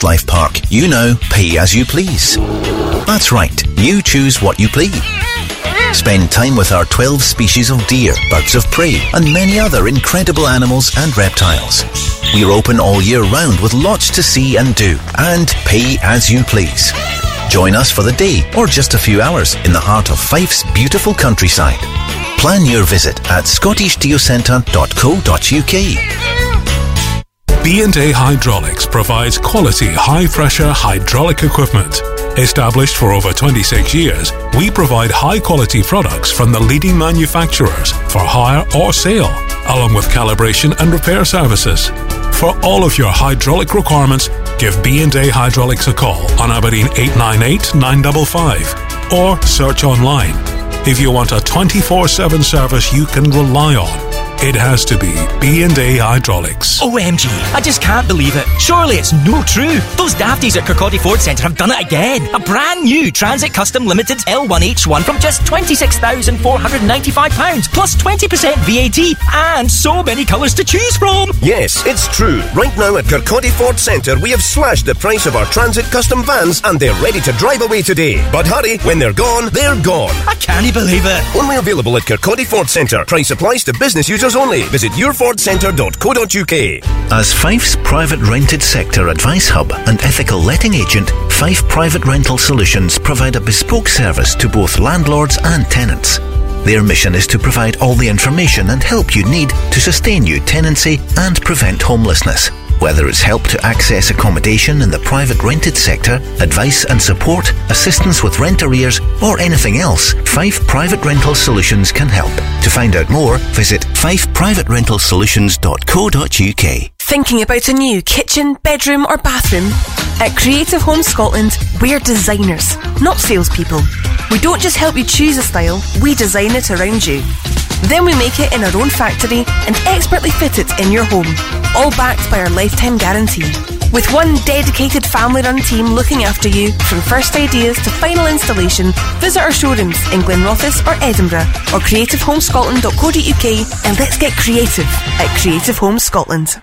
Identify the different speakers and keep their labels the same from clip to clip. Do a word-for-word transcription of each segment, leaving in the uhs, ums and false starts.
Speaker 1: Wildlife Park, you know, pay as you please. That's right, you choose what you please. Spend time with our twelve species of deer, birds of prey, and many other incredible animals and reptiles. We're open all year round with lots to see and do, and pay as you please. Join us for the day or just a few hours in the heart of Fife's beautiful countryside. Plan your visit at scottish geocentre dot co dot uk.
Speaker 2: B and A Hydraulics provides quality high-pressure hydraulic equipment. Established for over twenty-six years, we provide high-quality products from the leading manufacturers for hire or sale, along with calibration and repair services. For all of your hydraulic requirements, give B and A Hydraulics a call on Aberdeen eight nine eight, nine five five or search online. If you want a twenty-four seven service you can rely on, it has to be B and A Hydraulics.
Speaker 3: O M G, I just can't believe it. Surely it's no true. Those dafties at Kirkcaldy Ford Centre have done it again. A brand new Transit Custom Limited L one H one from just twenty-six thousand four hundred ninety-five pounds plus twenty percent V A T and so many colours to choose from.
Speaker 4: Yes, it's true. Right now at Kirkcaldy Ford Centre we have slashed the price of our Transit Custom vans and they're ready to drive away today. But hurry, when they're gone, they're gone.
Speaker 3: I can't believe it.
Speaker 4: Only available at Kirkcaldy Ford Centre. Price applies to business users only. Visit your ford centre dot co dot uk.
Speaker 1: As Fife's private rented sector advice hub and ethical letting agent, Fife Private Rental Solutions provide a bespoke service to both landlords and tenants. Their mission is to provide all the information and help you need to sustain your tenancy and prevent homelessness. Whether it's help to access accommodation in the private rented sector, advice and support, assistance with rent arrears, or anything else, Fife Private Rental Solutions can help. To find out more, visit fife private rental solutions dot co dot uk.
Speaker 5: Thinking about a new kitchen, bedroom or bathroom? At Creative Home Scotland, we're designers, not salespeople. We don't just help you choose a style, we design it around you. Then we make it in our own factory and expertly fit it in your home, all backed by our lifetime guarantee. With one dedicated family-run team looking after you, from first ideas to final installation, visit our showrooms in Glenrothes or Edinburgh or creative home scotland dot co dot uk and let's get creative at Creative Home Scotland.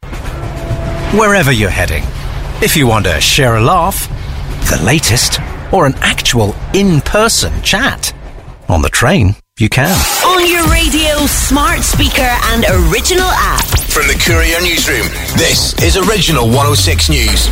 Speaker 6: Wherever you're heading, if you want to share a laugh, the latest, or an actual in-person chat, on the train, you can.
Speaker 7: On your radio, smart speaker and original app.
Speaker 8: From the Courier Newsroom, this is Original one oh six News.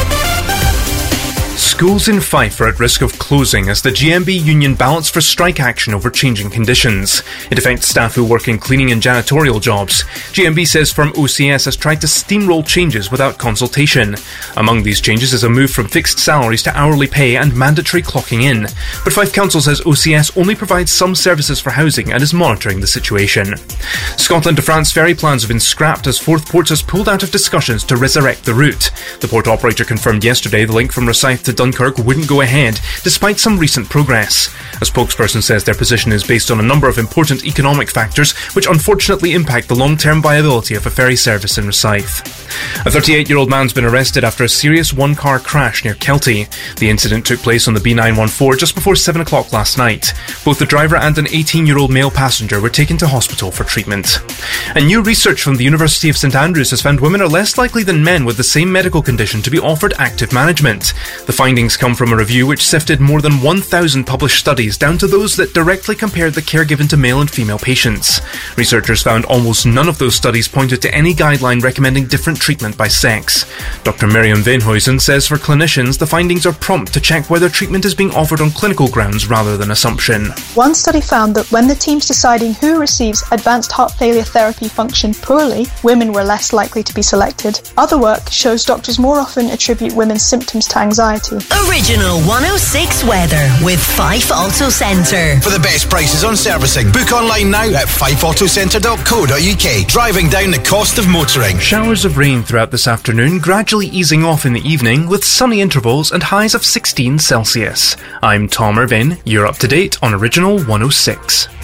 Speaker 9: Schools in Fife are at risk of closing as the G M B union ballots for strike action over changing conditions. It affects staff who work in cleaning and janitorial jobs. G M B says firm O C S has tried to steamroll changes without consultation. Among these changes is a move from fixed salaries to hourly pay and mandatory clocking in. But Fife Council says O C S only provides some services for housing and is monitoring the situation. Scotland to France ferry plans have been scrapped as Forth Ports has pulled out of discussions to resurrect the route. The port operator confirmed yesterday the link from Rosyth to Dunkirk wouldn't go ahead, despite some recent progress. A spokesperson says their position is based on a number of important economic factors which unfortunately impact the long-term viability of a ferry service in Rosyth. A thirty-eight-year-old man's been arrested after a serious one-car crash near Kelty. The incident took place on the B nine one four just before seven o'clock last night. Both the driver and an eighteen-year-old male passenger were taken to hospital for treatment. And new research from the University of St Andrews has found women are less likely than men with the same medical condition to be offered active management. The findings come from a review which sifted more than one thousand published studies down to those that directly compared the care given to male and female patients. Researchers found almost none of those studies pointed to any guideline recommending different treatment by sex. Doctor Miriam Veenhuizen says for clinicians the findings are prompt to check whether treatment is being offered on clinical grounds rather than assumption.
Speaker 10: One study found that when the teams deciding who receives advanced heart failure therapy functioned poorly, women were less likely to be selected. Other work shows doctors more often attribute women's symptoms to anxiety.
Speaker 7: Original one oh six weather with Fife Auto Centre.
Speaker 8: For the best prices on servicing, book online now at fife auto centre dot co dot uk. Driving down the cost of motoring.
Speaker 9: Showers of rain throughout this afternoon, gradually easing off in the evening with sunny intervals and highs of sixteen Celsius. I'm Tom Irvin. You're up to date on Original one oh six.